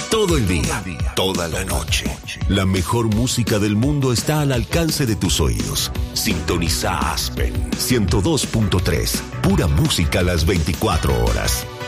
Todo el día, toda la noche. La mejor música del mundo está al alcance de tus oídos. Sintoniza Aspen 102.3. Pura música a las 24 horas.